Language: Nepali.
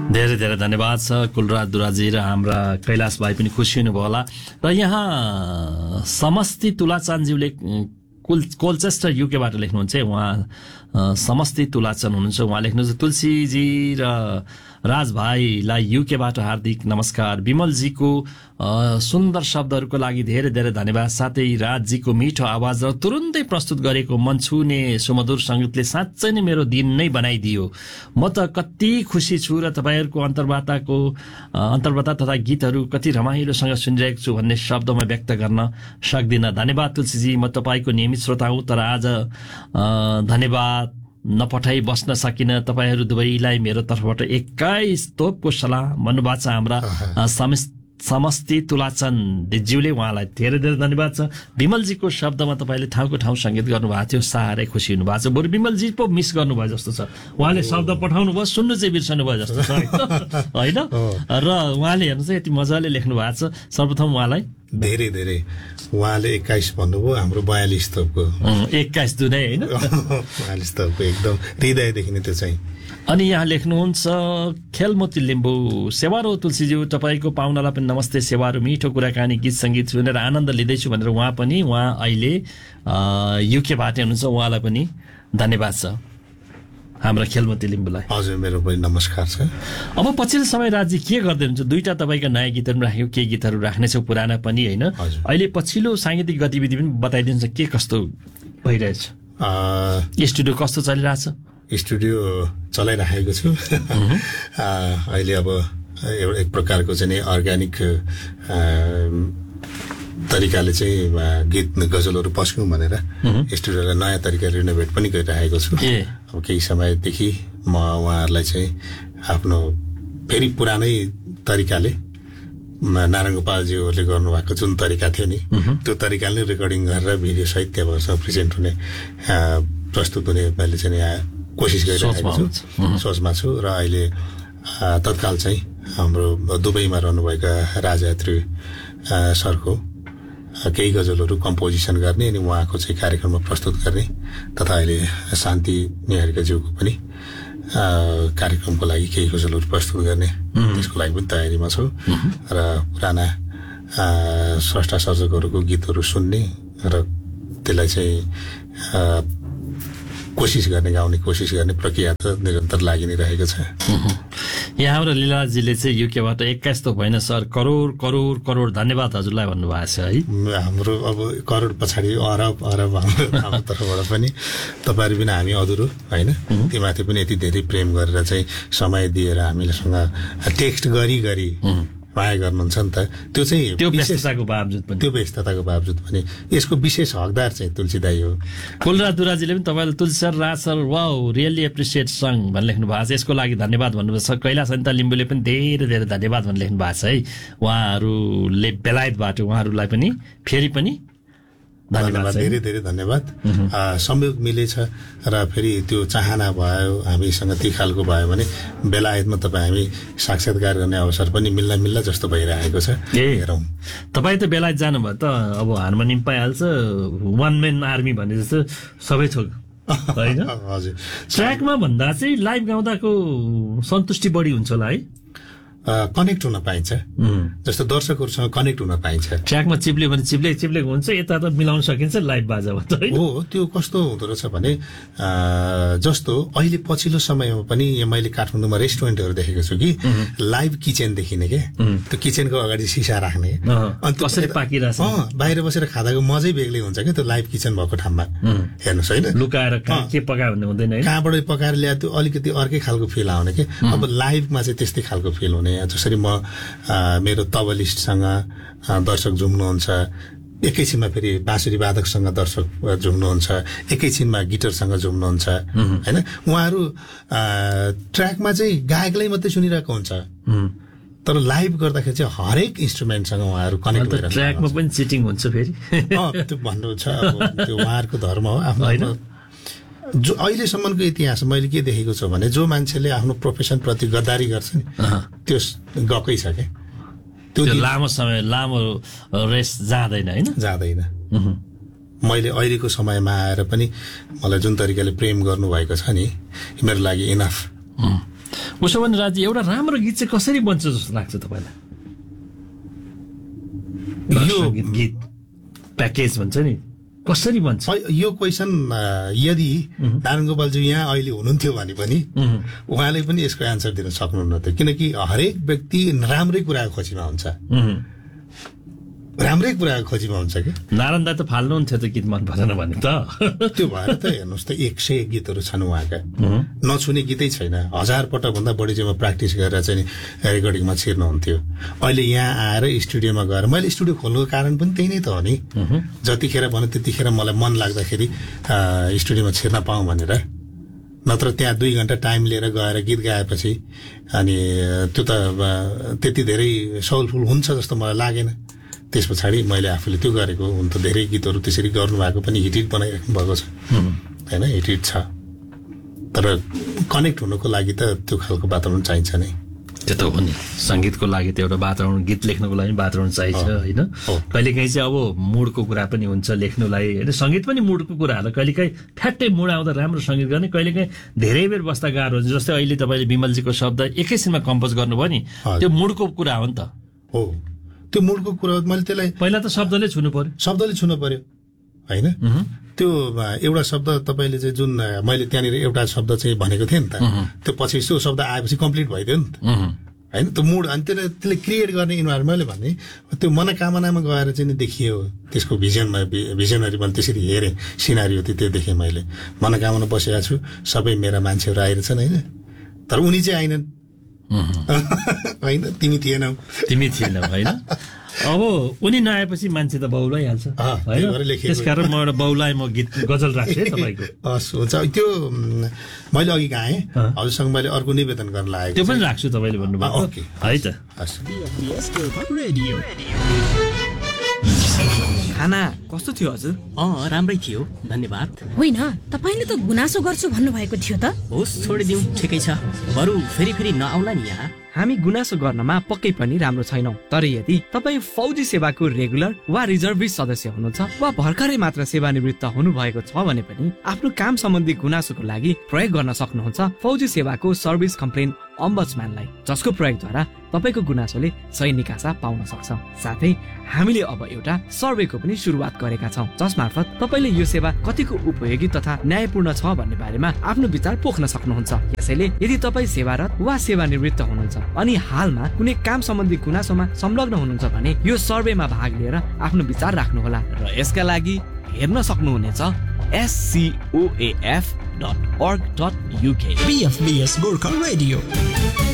धेरै धेरै धन्यवाद छ कुलराज दुराजी र हाम्रा कैलाश भाइ पनि खुसी हुनुभयो होला। र यहाँ समष्टि तुलाचन्दज्यूले कोलचेस्टर युकेबाट लेख्नुहुन्छ, उहाँ समष्टि तुलाचन हुनुहुन्छ। उहाँ लेख्नुहुन्छ तुलसीजी र राज भाइलाई युकेबाट हार्दिक नमस्कार। विमलजीको सुन्दर शब्दहरूको लागि धेरै धेरै धन्यवाद। साथै राजजीको मिठो आवाज र तुरुन्तै प्रस्तुत गरेको मन छुने सुमधुर सङ्गीतले साँच्चै नै मेरो दिन नै बनाइदियो। म त कति खुसी छु र तपाईँहरूको अन्तर्वार्ता तथा गीतहरू कति रमाइलोसँग सुनिरहेको छु भन्ने शब्दमा व्यक्त गर्न सक्दिनँ। धन्यवाद तुलसीजी, म तपाईँको नियमित श्रोता हुँ, तर आज धन्यवाद नपठाई बस्न सकिन। तपाईँहरू दुवैलाई मेरो तर्फबाट 21 तोपको सल्लाह भन्नुभएको छ हाम्रा समष्टि तुलाचन ज्यूले। उहाँलाई धेरै धेरै धन्यवाद छ। विमलजीको शब्दमा तपाईँले ठाउँको ठाउँ सङ्गीत गर्नुभएको थियो, साह्रै खुसी हुनुभएको छ। बरु विमलजी पो मिस गर्नुभयो जस्तो छ, उहाँले शब्द पठाउनु भयो, सुन्नु चाहिँ बिर्सनु भयो जस्तो छ होइन। र उहाँले हेर्नुहोस् यति मजाले लेख्नु भएको छ। सर्वप्रथम उहाँलाई धेरै धेरै, उहाँले 21 भन्नुभयो, हाम्रो 42 तोपको 21 दुनै होइन 42 तोपको एकदम हृदयदेखि नै त्यो चाहिँ। अनि यहाँ लेख्नुहुन्छ खेलमोती लिम्बू, सेवारो तुलसीज्यू, तपाईँको पाहुनालाई पनि नमस्ते। सेवारो मिठो कुराकानी गीत सङ्गीत सुनेर आनन्द लिँदैछु भनेर उहाँ अहिले युकेबाट हुनुहुन्छ, उहाँलाई पनि धन्यवाद छ हाम्रा खेलमोती लिम्बूलाई। हजुर, मेरो पनि नमस्कार छ। अब पछिल्लो समय राज्य के गर्दै हुनुहुन्छ? दुईटा तपाईँका नयाँ गीतहरू राख्यो, के गीतहरू राख्नेछौ, पुराना पनि होइन। अहिले पछिल्लो साङ्गीतिक गतिविधि पनि बताइदिनुहुन्छ, के कस्तो भइरहेछ? स्टुडियो कस्तो चलिरहेछ? स्टुडियो चलाइराखेको छु। अहिले अब एक प्रकारको चाहिँ अर्ग्यानिक तरिकाले चाहिँ गीत गजलहरू पस्क्यौँ भनेर स्टुडियोलाई नयाँ तरिकाले रिनोभेट पनि गरिरहेको छु। अब केही समयदेखि म उहाँहरूलाई चाहिँ आफ्नो फेरि पुरानै तरिकाले नारायण गोपालज्यूहरूले गर्नुभएको जुन तरिका थियो नि, त्यो तरिकाले रेकर्डिङ गरेर भिडियो सहित त्यहाँबाट प्रेजेन्ट हुने प्रस्तुत हुने मैले चाहिँ कोसिस गरिरहेको छु, सोचमा छु। र अहिले तत्काल चाहिँ हाम्रो दुबईमा रहनुभएका राजयात्री सरको केही गजलहरू कम्पोजिसन गर्ने अनि उहाँको चाहिँ कार्यक्रममा प्रस्तुत गर्ने, तथा अहिले शान्ति निहारिकाज्यूको पनि कार्यक्रमको लागि केही गजलहरू प्रस्तुत गर्ने, त्यसको लागि पनि तयारीमा छु। र पुराना स्रष्टा सर्जकहरूको गीतहरू सुन्ने र त्यसलाई चाहिँ गाउने कोसिस गर्ने प्रक्रिया त निरन्तर लागि नै रहेको छ। यहाँ हाम्रो लीलाजीले चाहिँ युकेबाट 21 त होइन सर, करोड करोड करोड धन्यवाद हजुरलाई भन्नुभएको छ है। हाम्रो अब करोड पछाडि अरब हाम्रो तर्फबाट पनि तपाईँहरू बिना हामी अधुरो होइन। त्योमाथि पनि यति धेरै प्रेम गरेर चाहिँ समय दिएर हामीसँग टेक्स्ट गरी माया गर्नुहुन्छ नि त, त्यो व्यस्तताको बावजुद पनि यसको विशेष हकदार चाहिँ तुलसी दाई हो। कुलराज दुराजीले पनि तपाईँले तुलसी सर, राज sir, wow really appreciate song भनेर लेख्नु भएको छ, यसको लागि धन्यवाद भन्नुभएको छ। कैलाश अनिता लिम्बूले पनि धेरै धेरै धन्यवाद भनेर लेख्नु भएको छ है। उहाँहरूले बेलायतबाट उहाँहरूलाई पनि फेरि पनि धन्यवाद, धेरै धेरै धन्यवाद। संयोग मिलेछ र फेरि त्यो चाहना भयो हामीसँग ती खालको भयो भने बेलायतमा हामी साक्षात्कार गर्ने अवसर पनि मिल्ला जस्तो भइरहेको छ। हेरौँ, तपाईँ त बेलायत जानुभयो त अब हार्मोनियम पाइहाल्छ, वान म्यान आर्मी भने जस्तो सबै थोक होइन। हजुर, ट्र्याकमा भन्दा चाहिँ लाइभ गाउँदाको सन्तुष्टि बढी हुन्छ होला है, कनेक्ट हुन पाइन्छ, जस्तो दर्शकहरूसँग कनेक्ट हुन पाइन्छ। ट्र्याकमा चिप्ल्यो भने चिप्लेको हुन्छ, यता त मिलाउन सकिन्छ लाइभ बाजामा त हो। त्यो कस्तो हुँदो रहेछ भने जस्तो अहिले पछिल्लो समयमा पनि मैले काठमाडौँमा रेस्टुरेन्टहरू देखेको छु कि लाइभ किचन देखिने के, त्यो किचनको अगाडि सिसा राख्ने, अनि कसरी पाकिरहेछ, बाहिर बसेर खाँदाको मजै बेग्लै हुन्छ क्या त्यो लाइभ किचन भएको ठाउँमा। हेर्नुहोस् होइन, लुकाएर के पकायो भन्ने हुँदैन, कहाँबाट पकाएर ल्याए त्यो अलिकति अर्कै खालको फिल आउने के। अब लाइभमा चाहिँ त्यस्तै खालको फिल हुने। जसरी म मेरो तबलिस्टसँग दर्शक झुम्नुहुन्छ, एकैछिनमा फेरि बाँसुरी वादकसँग दर्शक झुम्नुहुन्छ, एकैछिनमा गिटारसँग झुम्नुहुन्छ होइन। उहाँहरू ट्र्याकमा चाहिँ गायकलाई मात्रै सुनिरहेको हुन्छ, तर लाइभ गर्दाखेरि चाहिँ हरेक इन्स्ट्रुमेन्टसँग उहाँहरू कनेक्ट भएर ट्र्याकमा पनि चिटिङ हुन्छ फेरि। त्यो भन्नु छ, त्यो उहाँहरूको धर्म हो आफ्नो। जो अहिलेसम्मको इतिहास मैले के देखेको छु भने जो मान्छेले आफ्नो प्रोफेसन प्रति गद्दारी गर्छ नि त्यो गएकै छ क्या, त्यो लामो समय लामो रेस जाँदैन। मैले अहिलेको समयमा आएर पनि मलाई जुन तरिकाले प्रेम गर्नुभएको छ नि मेरो लागि इनफ। उसो भने राजी एउटा राम्रो गीत चाहिँ कसरी बन्छ जस्तो लाग्छ तपाईँलाई? यो गीत प्याकेज भन्छ नि, कसरी बन्छ? यो क्वेसन यदि नारायण गोपालज्यू यहाँ अहिले हुनुहुन्थ्यो भने पनि उहाँले पनि यसको एन्सर दिन सक्नुहुन्न थियो, किनकि हरेक व्यक्ति राम्रै कुराको खोजीमा हुन्छ, राम्रै कुराको खोजीमा हुन्छ कि। नारायण दा त फाल्नुहुन्थ्यो त गीत मन परेन भने त। त्यो भएर त हेर्नुहोस् त 100 गीतहरू छन् उहाँका, नछुने गीतै छैन। 1000 पटक भन्दा बढी चाहिँ म प्र्याक्टिस गरेर चाहिँ रेकर्डिङमा छिर्नुहुन्थ्यो। अहिले यहाँ आएर स्टुडियोमा गएर मैले स्टुडियो खोल्नुको कारण पनि त्यही नै त हो नि, जतिखेर भन्यो त्यतिखेर मलाई मन लाग्दाखेरि स्टुडियोमा छिर्न पाऊँ भनेर। नत्र त्यहाँ 2 घण्टा टाइम लिएर गएर गीत गाएपछि अनि त्यो त त्यति धेरै सौलफुल हुन्छ जस्तो मलाई लागेन। त्यस पछाडि मैले आफूले त्यो गरेको हुन त धेरै गीतहरू त्यसरी गर्नुभएको पनि हिट बनाइराख्नु भएको छ होइन, हिट छ। तर कनेक्ट हुनुको लागि त त्यो खालको वातावरण चाहिन्छ नै। त्यो त हो नि, सङ्गीतको लागि त एउटा वातावरण, गीत लेख्नुको लागि वातावरण चाहिन्छ होइन। कहिलेकाहीँ चाहिँ अब मुडको कुरा पनि हुन्छ लेख्नुलाई होइन, सङ्गीत पनि मुडको कुरा होला। कहिलेकाहीँ फ्याट्टै मुड आउँदा राम्रो सङ्गीत गर्ने, कहिलेकाहीँ धेरै बेर बस्दा गाह्रो हुन्छ। जस्तै अहिले तपाईँले विमलजीको शब्द एकैछिनमा कम्पोज गर्नुभयो नि, त्यो मुडको कुरा हो नि त। हो, त्यो मुडको कुरा मैले त्यसलाई पहिला त शब्दले छुनु पर्यो होइन। त्यो एउटा शब्द तपाईँले चाहिँ जुन मैले त्यहाँनिर एउटा शब्द चाहिँ भनेको थिएँ नि त, त्यो पछि त्यो शब्द आएपछि कम्प्लिट भइदियो नि त होइन। त्यो मुड अनि त्यसले क्रिएट गर्ने इन्भाइरोमेन्ट, मैले भने त्यो मनोकामनामा गएर चाहिँ देखियो, त्यसको भिजनरी मैले त्यसरी हेरेँ, सिनारियो त्यो देखेँ मैले। मनोकामना बसेको छु, सबै मेरा मान्छेहरू आइरहेछन् होइन, तर उनी चाहिँ आइनन् होइन, तिमी थिएनौ होइन। अब उनी नआएपछि मान्छे त बौलाइहाल्छ होइन, त्यसकारण म एउटा बौलाए म गीत गजल राख्छु है तपाईँको। हस् हुन्छ, त्यो मैले अघि गाएँ, हजुरसँग मैले अर्को निवेदन गर्न लागेको, त्यो पनि राख्छु तपाईँले भन्नुभयो है त। खाना कस्तो थियो हजुर? राम्रै थियो, धन्यवाद। होइन, तपाईँले त गुनासो गर्छु भन्नुभएको थियो त। होस्, छोडिदिउँ, ठिकै छ। बरु फेरि नआउला नि यहाँ। हामी गुनासो गर्नमा पक्कै पनि राम्रो छैनौं, तर यदि तपाईँ फौजी सेवाको रेगुलर वा रिजर्भिस्ट सदस्य हुनुहुन्छ वा भर्खरै मात्र सेवानिवृत्त हुनुभएको छ भने पनि आफ्नो काम सम्बन्धी गुनासोको लागि प्रयोग गर्न सक्नुहुन्छ फौजी सेवाको सर्भिस कम्प्लेन अम्बड्सम्यानलाई, जसको प्रयोगद्वारा तपाईँको गुनासोले सही निकासा पाउन सक्छ। साथै हामीले अब एउटा सर्वेको पनि सुरुवात गरेका छौं, जसमार्फत तपाईँले यो सेवा कतिको उपयोगी तथा न्यायपूर्ण छ भन्ने बारेमा आफ्नो विचार पोख्न सक्नुहुन्छ। यसैले यदि तपाईँ सेवारत वा सेवानिवृत्त हुनुहुन्छ अनि हालमा कुनै काम सम्बन्धी गुनासोमा संलग्न हुनुहुन्छ भने यो सर्वेमा भाग लिएर आफ्नो विचार राख्नुहोला र यसका लागि हेर्न सक्नुहुनेछ scoaf.org.uk। BFBS Gorkha Radio।